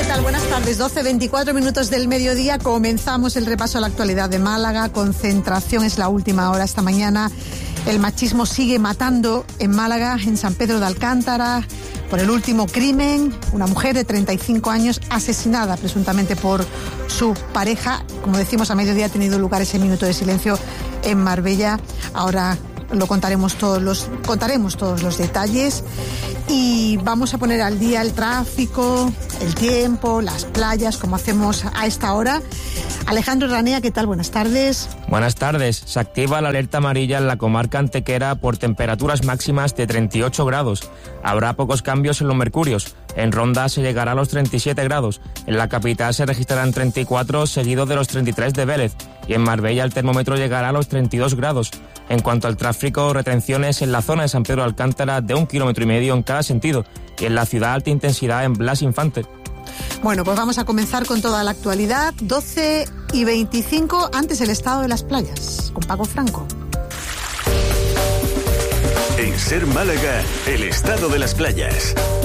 ¿Qué tal? Buenas tardes, 12:24 minutos del mediodía. Comenzamos el repaso a la actualidad de Málaga. Concentración es la última hora esta mañana. El machismo sigue matando en Málaga, en San Pedro de Alcántara, por el último crimen. Una mujer de 35 años asesinada presuntamente por su pareja. Como decimos, a mediodía ha tenido lugar ese minuto de silencio en Marbella. Ahora contaremos todos los detalles y vamos a poner al día el tráfico, el tiempo, las playas, como hacemos a esta hora. Alejandro Ranea, ¿qué tal? Buenas tardes. Buenas tardes. Se activa la alerta amarilla en la comarca antequera por temperaturas máximas de 38 grados. Habrá pocos cambios en los mercurios. En Ronda se llegará a los 37 grados. En la capital se registrarán 34, seguidos de los 33 de Vélez. Y en Marbella el termómetro llegará a los 32 grados. En cuanto al tráfico, retenciones en la zona de San Pedro de Alcántara de 1,5 kilómetros en cada sentido. Y en la ciudad alta intensidad en Blas Infante. Bueno, pues vamos a comenzar con toda la actualidad. 12:25, antes el estado de las playas, con Paco Franco. En Ser Málaga, el estado de las playas.